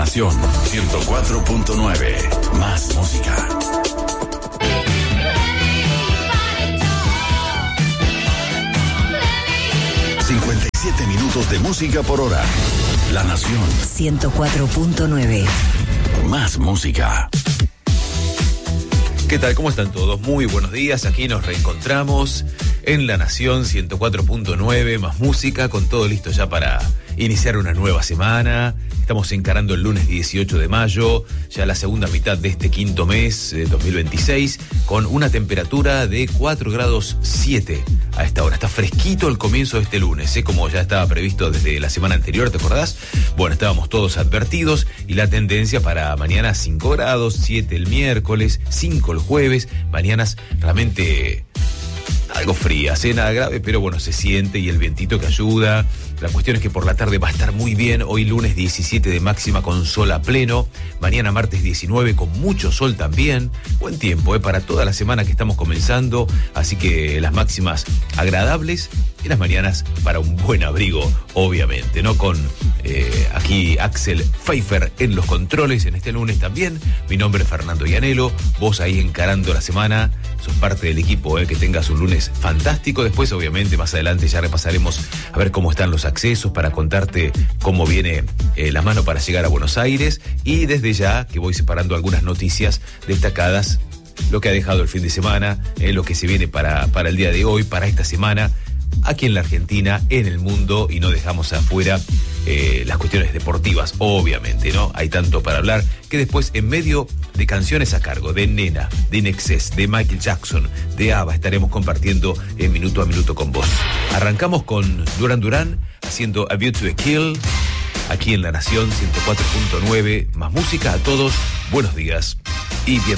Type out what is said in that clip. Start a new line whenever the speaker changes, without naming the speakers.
Nación 104.9. Más música. Minutos de música por hora. La Nación
104.9.
Más música.
¿Qué tal? ¿Cómo están todos? Muy buenos días. Aquí nos reencontramos en La Nación 104.9. Más música, con todo listo ya para iniciar una nueva semana. Estamos encarando el lunes 18 de mayo, ya la segunda mitad de este quinto mes de 2026, con una temperatura de 4 grados 7 a esta hora. Está fresquito el comienzo de este lunes, como ya estaba previsto desde la semana anterior, ¿te acordás? Bueno, estábamos todos advertidos y la tendencia para mañana 5 grados, 7 el miércoles, 5 el jueves, mañanas realmente algo frías, nada grave, pero bueno, se siente y el vientito que ayuda. La cuestión es que por la tarde va a estar muy bien. Hoy lunes 17 de máxima con sol a pleno. Mañana martes 19 con mucho sol también. Buen tiempo para toda la semana que estamos comenzando. Así que las máximas agradables y las mañanas para un buen abrigo, obviamente, ¿no? Con aquí Axel Pfeiffer en los controles en este lunes también. Mi nombre es Fernando Llanelo. Vos ahí encarando la semana. Sos parte del equipo, que tengas un lunes fantástico. Después, obviamente, más adelante ya repasaremos a ver cómo están los accesos para contarte cómo viene la mano para llegar a Buenos Aires. Y desde ya que voy separando algunas noticias destacadas, lo que ha dejado el fin de semana, lo que se viene para el día de hoy, para esta semana, aquí en la Argentina, en el mundo, y no dejamos afuera las cuestiones deportivas, obviamente, ¿no? Hay tanto para hablar que después, en medio de canciones a cargo de Nena, de In Excess, de Michael Jackson, de ABBA, estaremos compartiendo minuto a minuto con vos. Arrancamos con Duran Duran haciendo A View to a Kill, aquí en La Nación 104.9. Más música a todos, buenos días y bienvenidos.